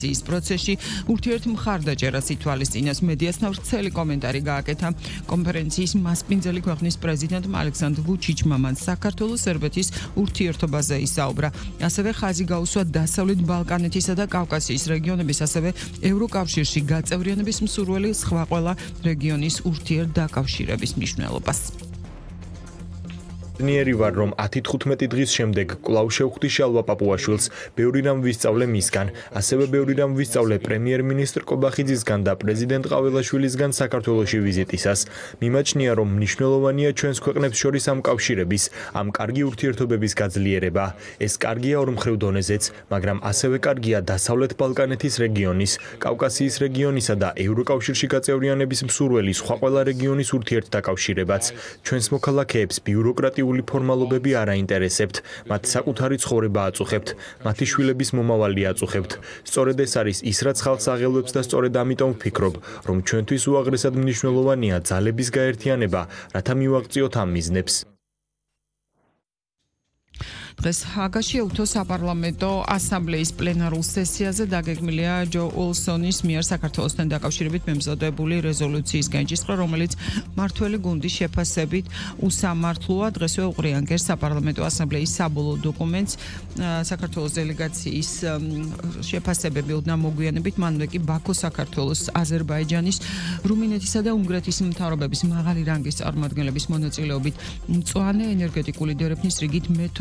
ის პროცესში ურთიერთმხარდაჭერას ითვალისწინებს. მედიასთან ვრცელი კომენტარი გააკეთა კონფერენციის მასპინძელი ქვეყნის პრეზიდენტმა ალექსანდრ ვუჩიჩმა. მან საქართველოს სერბეთის ურთიერთობაზე ისაუბრა. ასევე ხაზი გაუსვა დასავლეთ ბალკანეთისა და კავკასიის რეგიონების, ასევე ევროკავშირში გაწევრიანების მსურველი სხვა ყველა რეგიონის ურთიერთდაკავშირების მნიშვნელობას. ნიერი ვარ, რომ 10-15 დღის შემდეგ კვლავ შევხვდი შალვა პაპუაშვილს. ბევრი რამ ვისწავლე მისგან, ასევე ბევრი რამ ვისწავლე პრემიერ-მინისტრ კობახიძისგან და პრეზიდენტ ყაველაშვილისგან საქართველოში ვიზიტისას. მიმაჩნია, რომ მნიშვნელოვანია ჩვენს ქვეყნებს შორის ამ კავშირების, ამ კარგი ურთიერთობების გაძლიერება. ეს კარგია ორმხრივ დონეზეც, მაგრამ ასევე კარგია დასავლეთ ბალკანეთის რეგიონის, კავკასიის რეგიონისა და ევროკავშირში გაწევრიანების მსურველი სხვა ყველა რეგიონის ურთიერთდაკავშირებაც. ჩვენს მოქალაქეებს ბიუროკრატიული ფორმალობები არ აინტერესებთ, მათ საკუთარი ცხოვრება აწუხებთ, მათი შვილების მომავალი აწუხებთ. სწორედ ეს არის ის, რაც ხალხს აღელვებს და სწორედ ამიტომ ვფიქრობ, რომ ჩვენთვის უაღრესად მნიშვნელოვანია ძალების გაერთიანება, რათა მივაღწიოთ ამ მიზნებს. დღეს ჰაგაში ეუთო საპარლამენტო ასამბლეის პლენარულ სესიაზე დაგეგმილია ჯო ოლსონის მიერ საქართველოსთან დაკავშირებით მემზადებული რეზოლუციის განჭისყრა, რომელიც მართველი გუნდის შეფასებით უსამართლოა. დღესვე უყრიან საპარლამენტო ასამბლეის საბოლოო დოკუმენტს საქართველოს დელეგაციის შეფასებები ოდნა მოგვიანებით, მანვე კი ბაქო, საქართველოს, აზერბაიჯანის, რუმინეთისა და უნგრეთის მთავრობების მაღალი რანგის წარმომადგენლების მონაწილეობით მწვანე ენერგეტიკული დერეფნის რიგით